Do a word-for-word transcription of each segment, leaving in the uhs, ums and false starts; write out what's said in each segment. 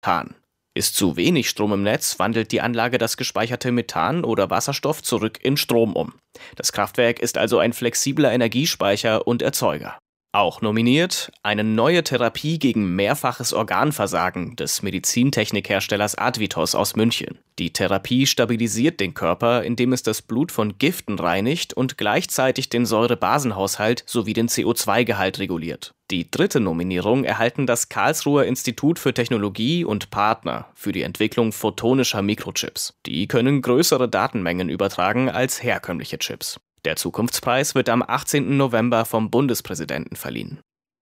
Methan. Ist zu wenig Strom im Netz, wandelt die Anlage das gespeicherte Methan oder Wasserstoff zurück in Strom um. Das Kraftwerk ist also ein flexibler Energiespeicher und Erzeuger. Auch nominiert eine neue Therapie gegen mehrfaches Organversagen des Medizintechnikherstellers Advitos aus München. Die Therapie stabilisiert den Körper, indem es das Blut von Giften reinigt und gleichzeitig den Säurebasenhaushalt sowie den C O zwei Gehalt reguliert. Die dritte Nominierung erhalten das Karlsruher Institut für Technologie und Partner für die Entwicklung photonischer Mikrochips. Die können größere Datenmengen übertragen als herkömmliche Chips. Der Zukunftspreis wird am achtzehnten November vom Bundespräsidenten verliehen.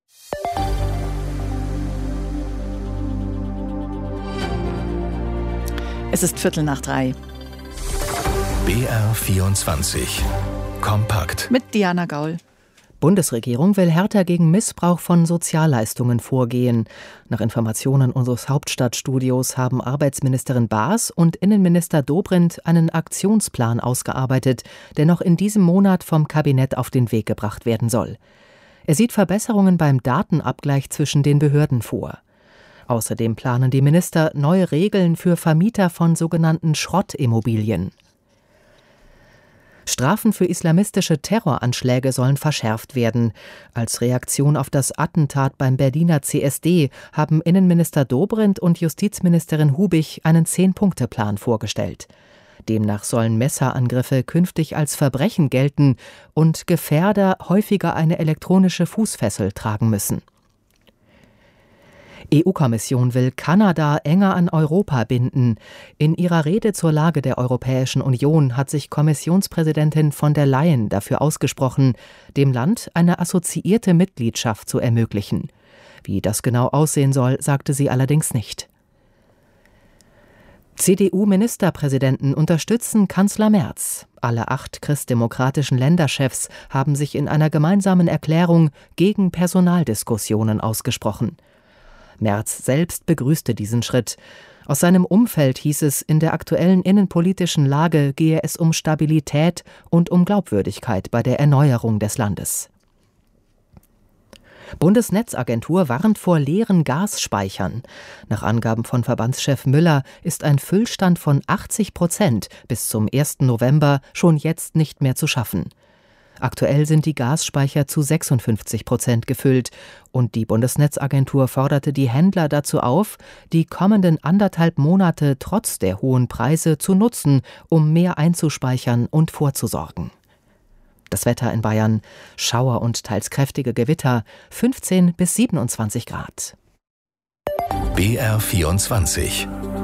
Es ist Viertel nach drei. B R vierundzwanzig. Kompakt. Mit Diana Gaul. Bundesregierung will härter gegen Missbrauch von Sozialleistungen vorgehen. Nach Informationen unseres Hauptstadtstudios haben Arbeitsministerin Baas und Innenminister Dobrindt einen Aktionsplan ausgearbeitet, der noch in diesem Monat vom Kabinett auf den Weg gebracht werden soll. Er sieht Verbesserungen beim Datenabgleich zwischen den Behörden vor. Außerdem planen die Minister neue Regeln für Vermieter von sogenannten Schrottimmobilien. Strafen für islamistische Terroranschläge sollen verschärft werden. Als Reaktion auf das Attentat beim Berliner C S D haben Innenminister Dobrindt und Justizministerin Hubich einen Zehn-Punkte-Plan vorgestellt. Demnach sollen Messerangriffe künftig als Verbrechen gelten und Gefährder häufiger eine elektronische Fußfessel tragen müssen. E U-Kommission will Kanada enger an Europa binden. In ihrer Rede zur Lage der Europäischen Union hat sich Kommissionspräsidentin von der Leyen dafür ausgesprochen, dem Land eine assoziierte Mitgliedschaft zu ermöglichen. Wie das genau aussehen soll, sagte sie allerdings nicht. C D U-Ministerpräsidenten unterstützen Kanzler Merz. Alle acht christdemokratischen Länderchefs haben sich in einer gemeinsamen Erklärung gegen Personaldiskussionen ausgesprochen. Merz selbst begrüßte diesen Schritt. Aus seinem Umfeld hieß es, in der aktuellen innenpolitischen Lage gehe es um Stabilität und um Glaubwürdigkeit bei der Erneuerung des Landes. Bundesnetzagentur warnt vor leeren Gasspeichern. Nach Angaben von Verbandschef Müller ist ein Füllstand von achtzig Prozent bis zum ersten November schon jetzt nicht mehr zu schaffen. Aktuell sind die Gasspeicher zu sechsundfünfzig Prozent gefüllt und die Bundesnetzagentur forderte die Händler dazu auf, die kommenden anderthalb Monate trotz der hohen Preise zu nutzen, um mehr einzuspeichern und vorzusorgen. Das Wetter in Bayern: Schauer und teils kräftige Gewitter, fünfzehn bis siebenundzwanzig Grad. B R vierundzwanzig.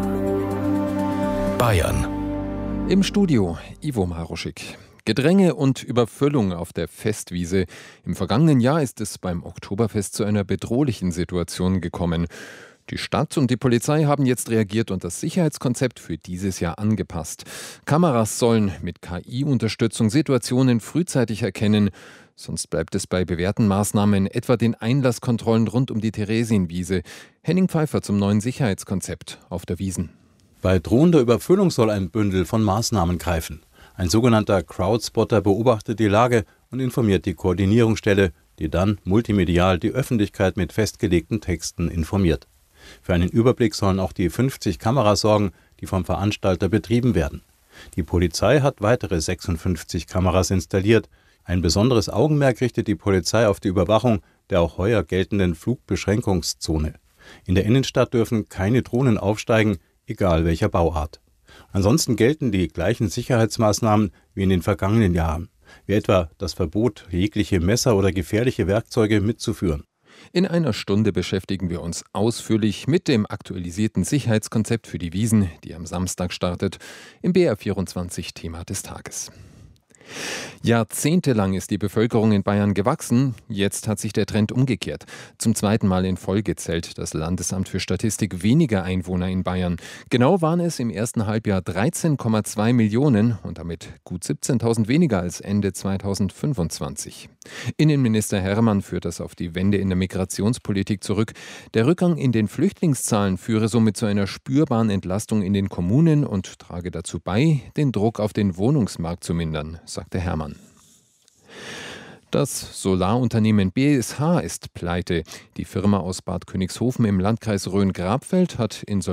Bayern. Im Studio Ivo Maruschik. Gedränge und Überfüllung auf der Festwiese. Im vergangenen Jahr ist es beim Oktoberfest zu einer bedrohlichen Situation gekommen. Die Stadt und die Polizei haben jetzt reagiert und das Sicherheitskonzept für dieses Jahr angepasst. Kameras sollen mit K I-Unterstützung Situationen frühzeitig erkennen. Sonst bleibt es bei bewährten Maßnahmen, etwa den Einlasskontrollen rund um die Theresienwiese. Henning Pfeiffer zum neuen Sicherheitskonzept auf der Wiesn. Bei drohender Überfüllung soll ein Bündel von Maßnahmen greifen. Ein sogenannter Crowdspotter beobachtet die Lage und informiert die Koordinierungsstelle, die dann multimedial die Öffentlichkeit mit festgelegten Texten informiert. Für einen Überblick sollen auch die fünfzig Kameras sorgen, die vom Veranstalter betrieben werden. Die Polizei hat weitere sechsundfünfzig Kameras installiert. Ein besonderes Augenmerk richtet die Polizei auf die Überwachung der auch heuer geltenden Flugbeschränkungszone. In der Innenstadt dürfen keine Drohnen aufsteigen, egal welcher Bauart. Ansonsten gelten die gleichen Sicherheitsmaßnahmen wie in den vergangenen Jahren, wie etwa das Verbot, jegliche Messer oder gefährliche Werkzeuge mitzuführen. In einer Stunde beschäftigen wir uns ausführlich mit dem aktualisierten Sicherheitskonzept für die Wiesn, die am Samstag startet, im B R vierundzwanzig Thema des Tages. Jahrzehntelang ist die Bevölkerung in Bayern gewachsen, jetzt hat sich der Trend umgekehrt. Zum zweiten Mal in Folge zählt das Landesamt für Statistik weniger Einwohner in Bayern. Genau waren es im ersten Halbjahr dreizehn Komma zwei Millionen und damit gut siebzehntausend weniger als Ende zweitausendfünfundzwanzig. Innenminister Hermann führt das auf die Wende in der Migrationspolitik zurück. Der Rückgang in den Flüchtlingszahlen führe somit zu einer spürbaren Entlastung in den Kommunen und trage dazu bei, den Druck auf den Wohnungsmarkt zu mindern, sagte Hermann. Das Solarunternehmen B S H ist pleite. Die Firma aus Bad Königshofen im Landkreis Rhön-Grabfeld hat Insolvenz